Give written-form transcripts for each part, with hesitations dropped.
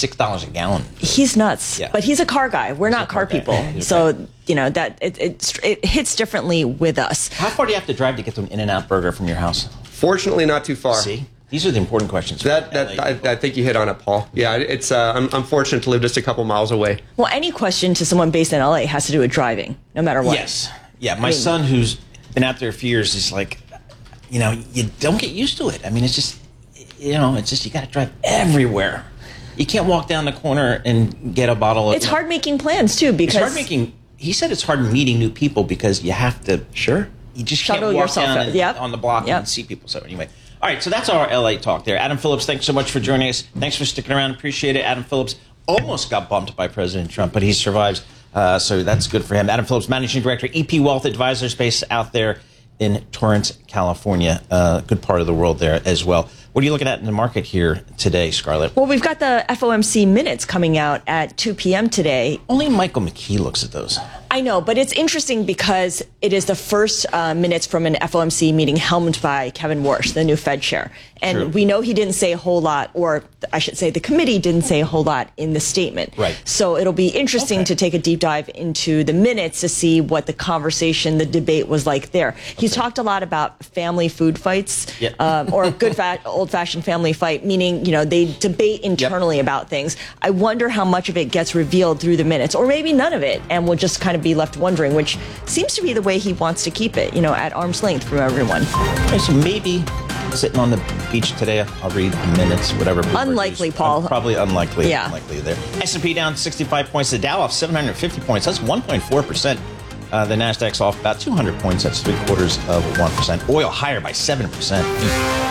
$6 a gallon. He's nuts, but he's a car guy. We're not car people. So, that it hits differently with us. How far do you have to drive to get to an In-N-Out burger from your house? Fortunately, not too far. See? These are the important questions. I think you hit on it, Paul. Yeah, it's. I'm fortunate to live just a couple miles away. Well, any question to someone based in LA has to do with driving, no matter what. Yes. Yeah, my son, who's been out there for years, is like, you don't get used to it. I mean, it's just you got to drive everywhere. You can't walk down the corner and get a bottle of... It's hard making plans, too, because... It's hard making... He said it's hard meeting new people because you have to... Sure. You just shuttle can't walk yourself down on the block and see people. So anyway. All right, so that's our LA talk there. Adam Phillips, thanks so much for joining us. Thanks for sticking around. Appreciate it. Adam Phillips almost got bumped by President Trump, but he survives. So that's good for him. Adam Phillips, Managing Director, EP Wealth Advisors, based out there in Torrance, California. Good part of the world there as well. What are you looking at in the market here today, Scarlett? Well, we've got the FOMC minutes coming out at 2 p.m. today. Only Michael McKee looks at those. I know, but it's interesting because it is the first minutes from an FOMC meeting helmed by Kevin Warsh, the new Fed chair. And we know he didn't say a whole lot, or I should say the committee didn't say a whole lot in the statement. Right. So it'll be interesting to take a deep dive into the minutes to see what the conversation, the debate was like there. He's talked a lot about family food fights, or a good old-fashioned family fight, meaning, they debate internally about things. I wonder how much of it gets revealed through the minutes, or maybe none of it, and we'll just kind of be left wondering, which seems to be the way he wants to keep it, at arm's length from everyone. Okay, so maybe sitting on the beach today, I'll read the minutes, whatever. Unlikely, Paul. Probably unlikely. Yeah. Unlikely there. S&P down 65 points. The Dow off 750 points. That's 1.4%. The Nasdaq's off about 200 points. That's 0.75%. Oil higher by 7%.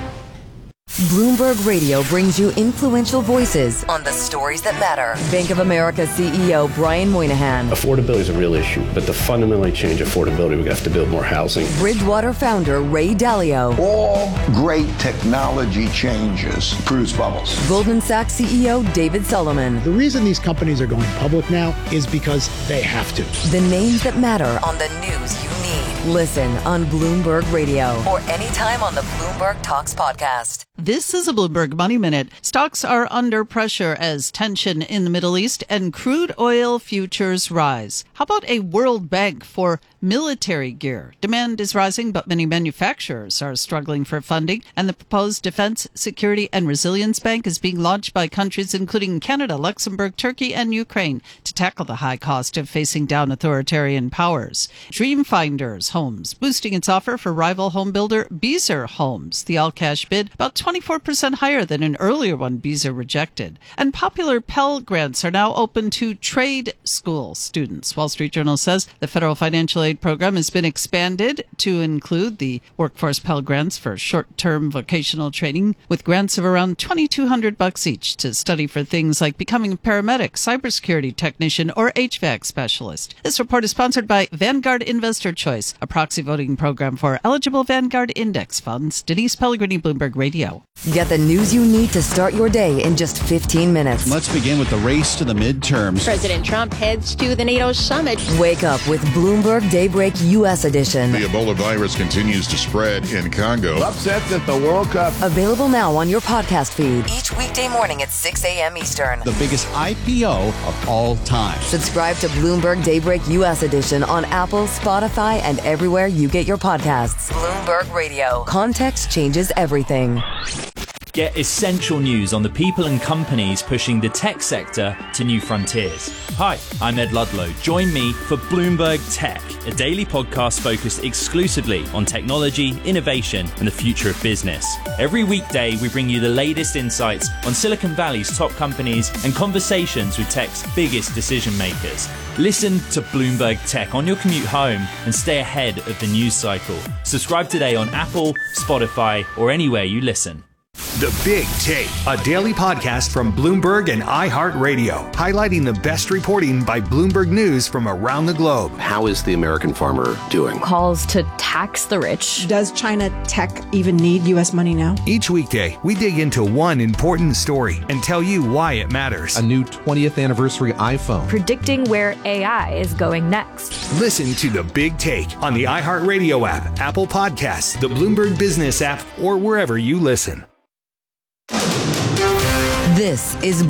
Bloomberg Radio brings you influential voices on the stories that matter. Bank of America CEO Brian Moynihan. Affordability is a real issue, but to fundamentally change affordability, we have to build more housing. Bridgewater founder Ray Dalio. All great technology changes produce bubbles. Goldman Sachs CEO David Solomon. The reason these companies are going public now is because they have to. The names that matter on the news you need. Listen on Bloomberg Radio or anytime on the Bloomberg Talks podcast. This is a Bloomberg Money Minute. Stocks are under pressure as tension in the Middle East and crude oil futures rise. How about a World Bank for military gear? Demand is rising, but many manufacturers are struggling for funding, and the proposed Defense, Security and Resilience Bank is being launched by countries including Canada, Luxembourg, Turkey, and Ukraine to tackle the high cost of facing down authoritarian powers. Dreamfinders Homes boosting its offer for rival home builder Beazer Homes. The all-cash bid about 24% higher than an earlier one Beazer rejected. And popular Pell Grants are now open to trade school students. Wall Street Journal says the federal financial aid program has been expanded to include the Workforce Pell Grants for short-term vocational training, with grants of around $2,200 each to study for things like becoming a paramedic, cybersecurity technician, or HVAC specialist. This report is sponsored by Vanguard Investor Choice, a proxy voting program for eligible Vanguard Index funds. Denise Pellegrini, Bloomberg Radio. Get the news you need to start your day in just 15 minutes. Let's begin with the race to the midterms. President Trump heads to the NATO summit. Wake up with Bloomberg Daybreak U.S. edition. The Ebola virus continues to spread in Congo. Upsets at the World Cup. Available now on your podcast feed. Each weekday morning at 6 a.m. Eastern. The biggest IPO of all time. Subscribe to Bloomberg Daybreak U.S. edition on Apple, Spotify, and everywhere you get your podcasts. Bloomberg Radio. Context changes everything. Get essential news on the people and companies pushing the tech sector to new frontiers. Hi, I'm Ed Ludlow. Join me for Bloomberg Tech, a daily podcast focused exclusively on technology, innovation, and the future of business. Every weekday, we bring you the latest insights on Silicon Valley's top companies and conversations with tech's biggest decision makers. Listen to Bloomberg Tech on your commute home and stay ahead of the news cycle. Subscribe today on Apple, Spotify, or anywhere you listen. The Big Take, a daily podcast from Bloomberg and iHeartRadio, highlighting the best reporting by Bloomberg News from around the globe. How is the American farmer doing? Calls to tax the rich. Does China tech even need U.S. money now? Each weekday, we dig into one important story and tell you why it matters. A new 20th anniversary iPhone. Predicting where AI is going next. Listen to The Big Take on the iHeartRadio app, Apple Podcasts, the Bloomberg Business app, or wherever you listen. This is